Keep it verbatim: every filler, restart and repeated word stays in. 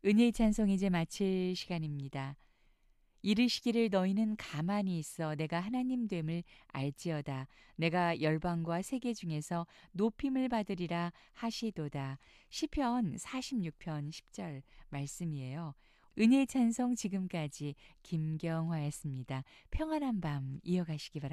은혜의 찬송 이제 마칠 시간입니다. 이르시기를 너희는 가만히 있어 내가 하나님 됨을 알지어다. 내가 열방과 세계 중에서 높임을 받으리라 하시도다. 시편 사십육 편 십 절 말씀이에요. 은혜의 찬송 지금까지 김경화였습니다. 평안한 밤 이어가시기 바랍니다.